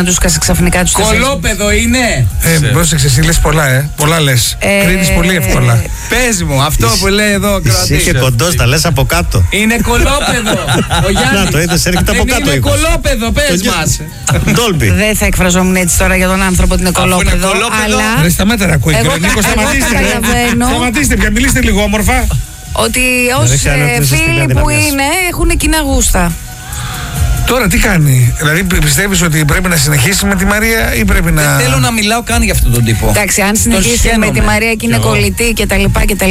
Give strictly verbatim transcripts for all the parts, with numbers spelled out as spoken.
να τους σκάσει ξαφνικά τους. Κολόπεδο είναι! Ε, πρόσεξε, εσύ λες πολλά, ε. Πολλά λες. Ε, Κρίνεις πολύ εύκολα. Πες μου, αυτό που λέει εδώ ο Κροατής. Εσύ και κοντός, τα λες από κάτω. Είναι κολόπεδο! Ο Γιάννης. Να το είδες, έρχεται από κάτω. Είναι κολόπεδο, πες μας. Ντόλμπι. Δεν θα εκφραζόμουν έτσι τώρα για τον άνθρωπο ότι είναι κολόπεδο. Αλλά. Ρε, σταμάτα να ακούει. Νίκο, σταματήστε. Σταματήστε πια, μιλήστε λίγο όμορφα. Ότι όσοι φίλοι που είναι έχουν κοινά γούστα. Τώρα τι κάνει, δηλαδή πιστεύεις ότι πρέπει να συνεχίσει με τη Μαρία ή πρέπει να. Δεν θέλω να μιλάω καν για αυτόν τον τύπο. Εντάξει, αν συνεχίσει με τη Μαρία και είναι κολλητή κτλ.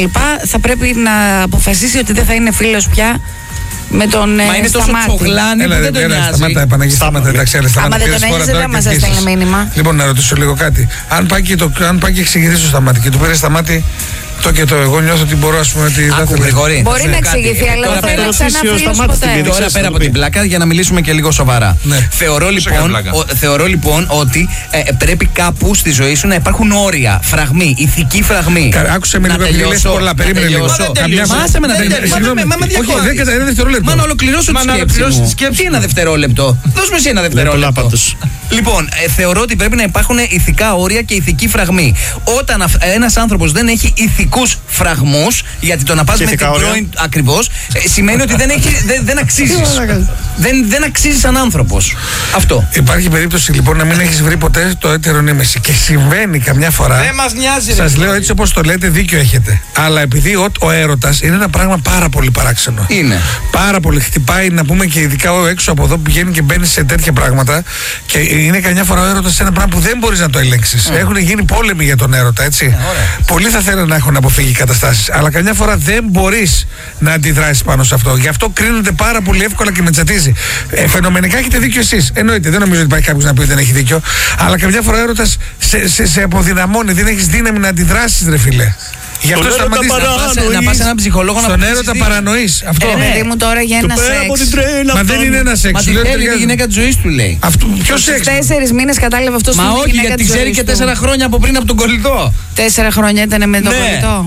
Θα πρέπει να αποφασίσει ότι δεν θα είναι φίλος πια με τον Σταμάτη. Μα είναι τόσο τσογλάνη που δεν τον νοιάζει. Σταμάτα, Επαναγή, σταμάτα, εντάξει, αλλά άμα δεν τον νοιάζει δεν μας έστελνε μήνυμα. Λοιπόν, να ρωτήσω λίγο κάτι. Αν πάει και, το, αν πάει και εξηγηθεί στο Σταμάτη και του πήρε Σταμάτη το και το, εγώ νιώθω ότι μπορώ, ας πούμε, ότι δεν θα Γρηγόρη. Μπορεί να εξηγηθεί, αλλά δεν θα είναι ξανά φίλος ποτέ. Τώρα πέρα από την πλάκα, για να μιλήσουμε και λίγο σοβαρά. Ναι. Θεωρώ, λοιπόν, ο, θεωρώ λοιπόν ότι ε, πρέπει κάπου στη ζωή σου να υπάρχουν όρια, φραγμοί, ηθικοί φραγμοί. Άκουσε με λίγο, επειδή λες πολλά, περίμενε λίγο. Μάσε με να τελειώσω. Όχι, δεν δευτερόλεπτο. Μα να ολοκληρώσω τη σκέψη. Τι ένα δευτερόλεπτο. Δώσ' μου εσύ ένα δευτερόλεπτο. Λοιπόν, ε, θεωρώ ότι πρέπει να υπάρχουν ηθικά όρια και ηθικοί φραγμοί. Όταν ένας άνθρωπος δεν έχει ηθικούς φραγμούς, γιατί το να πας με την πρώην ακριβώς, ε, σημαίνει ότι δεν, έχει, δεν, δεν αξίζεις. δεν, δεν αξίζεις σαν άνθρωπος. Αυτό. Υπάρχει περίπτωση λοιπόν να μην έχεις βρει ποτέ το έτερο νήμεση. Και συμβαίνει καμιά φορά. Δεν μας νοιάζει. Σας λέω έτσι όπως το λέτε, δίκιο έχετε. Αλλά επειδή ο, ο έρωτας είναι ένα πράγμα πάρα πολύ παράξενο. Είναι. Πάρα πολύ. Χτυπάει, να πούμε, και ειδικά έξω από εδώ που πηγαίνει και μπαίνει σε τέτοια πράγματα. Και είναι καμιά φορά ο έρωτας ένα πράγμα που δεν μπορείς να το ελέγξεις. Mm. Έχουν γίνει πόλεμοι για τον έρωτα, έτσι. Mm. Πολλοί θα θέλουν να έχουν αποφύγει καταστάσεις. Αλλά καμιά φορά δεν μπορείς να αντιδράσεις πάνω σε αυτό. Γι' αυτό κρίνεται πάρα πολύ εύκολα και με τσατίζει. Ε, φαινομενικά έχετε δίκιο εσείς. Εννοείται. Δεν νομίζω ότι υπάρχει κάποιος να πει ότι δεν έχει δίκιο. Αλλά καμιά φορά ο έρωτας σε, σε, σε αποδυναμώνει. Δεν έχεις δύναμη να αντιδράσεις, ρε φίλε. Γι' αυτό σταματήσεις να πας σε έναν ψυχολόγο να στον έρωτα παρανοείς. Αυτό. Ε, παιδί μου τώρα για ένα σεξ. Μα δεν είναι ένα σεξ. Μα τη θέλει τη γυναίκα της ζωής του, λέει. Ποιο σεξ? Τέσσερις μήνες κατάλαβε αυτό. Μα όχι, γιατί ξέρει και τέσσερα χρόνια από πριν από τον κολλητό. Τέσσερα χρόνια ήταν με τον κολλητό.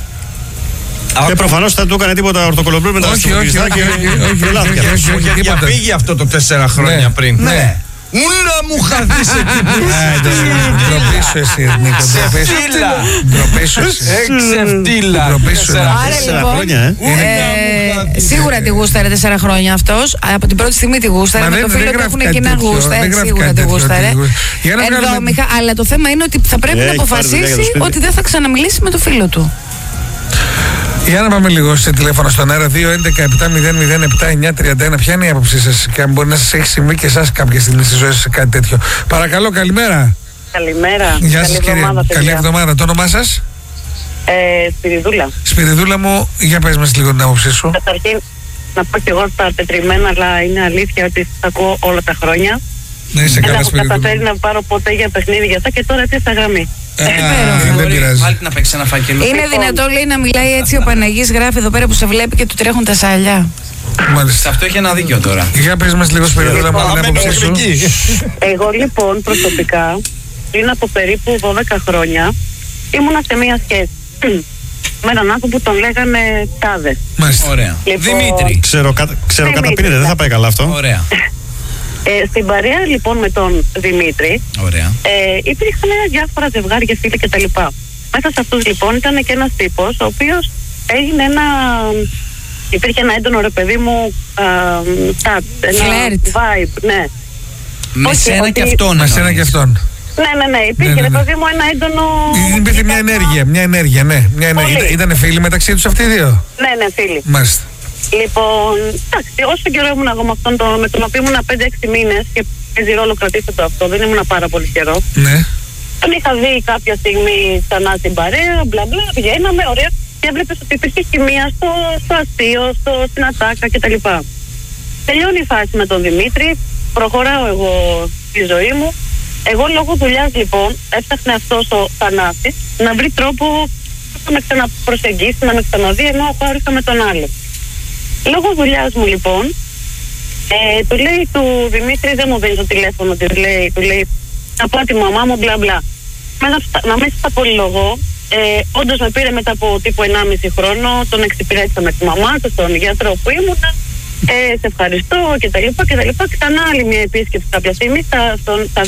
Και προφανώς δεν του έκανε τίποτα ορτοκολομπρού με τα αστυνομικιστά και έχει διαφύγει αυτό το τέσσερα χρόνια πριν. Ναι. Ούλα μου χαθείς εκεί που ντροπή σου εσύ, Νίκο. Ντροπή σου εσύ. Εξεφτύλα. Άρα λοιπόν, σίγουρα τη γούσταρε τέσσερα χρόνια αυτός. Από την πρώτη στιγμή τη γούσταρε. Με το φίλο του έχουν κοινά γούστα. Σίγουρα τη γούσταρε. Ενδόμηχα. Αλλά το θέμα είναι ότι θα πρέπει να αποφασίσει ότι δεν θα ξαναμιλήσει με το φίλο του. Για να πάμε λίγο σε τηλέφωνο στον αέρα. Δύο έντεκα επτά μηδέν μηδέν επτά εννιά τριάντα ένα. Ποια είναι η άποψή σας και αν μπορεί να σας έχει συμβεί και εσάς κάποια στιγμή στη ζωή σας κάτι τέτοιο? Παρακαλώ, καλημέρα. Καλημέρα. Γεια σας, κύριε. Καλή εβδομάδα. Το όνομά σας? Ε, Σπυριδούλα. Σπυριδούλα μου, για πες μας λίγο την άποψή σου. Καταρχήν, να πω και εγώ στα πετριμένα, αλλά είναι αλήθεια ότι τα ακούω όλα τα χρόνια. Ναι, είσαι καλά, Σπυριδούλα. Δεν έχω καταφέρει να πάρω ποτέ για παιχνίδι για αυτά και τώρα τι στα γραμμή. Δεν πειράζει. Βάλτε να παίξει ένα φάκελο. Είναι δυνατό, λέει, να μιλάει έτσι ο Παναγής? Γράφει εδώ πέρα που σε βλέπει και του τρέχουν τα σάλια. Μάλιστα. Αυτό έχει ένα δίκιο τώρα. Για πες μας λίγο, Σπυριδούλα μου, την άποψή σου. Εγώ λοιπόν προσωπικά πριν από περίπου δώδεκα χρόνια ήμουνα σε μία σχέση με έναν άνθρωπο που τον λέγανε Τάδε. Μάλιστα. Ωραία. Λοιπόν, Δημήτρη. Ξέρω, κα, ξέρω καταπίνεται, δεν θα πάει καλά αυτό. Ωραία. Ε, στην παρέα λοιπόν με τον Δημήτρη ε, υπήρχαν διάφορα ζευγάρια, φίλοι κτλ. Μέσα σε αυτούς λοιπόν ήταν και ένας τύπος ο οποίος έγινε ένα... Υπήρχε ένα έντονο, ρε παιδί μου, τάτ, ένα vibe, ναι. Με όχι, σένα ότι... και αυτόν. Με σένα και αυτόν. Ναι, ναι, ναι, υπήρχε, ναι, ναι, ναι. ρε παιδί μου, ένα έντονο... Υπήρχε μια ενέργεια, μια ενέργεια, ναι. Μια ενέργεια. Ήταν, ήτανε φίλοι μεταξύ τους αυτοί οι δύο? Ναι, ναι, φίλοι. Μάλιστα. Λοιπόν, εντάξει, όσο καιρό ήμουν εγώ με αυτόν τον, με τον οποίο ήμουν πέντε έξι μήνες και παίζει ρόλο, κρατήστε το αυτό, δεν ήμουν πάρα πολύ καιρό. Ναι. Τον είχα δει κάποια στιγμή ξανά στην παρέα, μπλα μπλα, πηγαίναμε, ωραία, και έβλεπες ότι υπήρχε χημεία στο, στο αστείο, στο, στην ατάκα κτλ. Τελειώνει η φάση με τον Δημήτρη, προχωράω εγώ στη ζωή μου. Εγώ λόγω δουλειάς λοιπόν έφταχνε αυτός ο Θανάσης να βρει τρόπο να με ξαναπροσεγγίσει, να με ξαναδεί, ενώ χώρισα με τον άλλο. Λόγω δουλειάς μου λοιπόν, ε, του λέει του Δημήτρη, δεν μου δίνει το τηλέφωνο, του λέει, του λέει να πω τη μαμά μου, μπλα μπλα. Να μέσα στα πολυλογώ, ε, όντως με πήρε μετά από τύπου ενάμιση χρόνο, τον εξυπηρέτησα με τη μαμά του, τον γιατρό που ήμουνα, ε, σε ευχαριστώ κτλ. Ξανά άλλη μια επίσκεψη κάποια στιγμή στα, στον, στα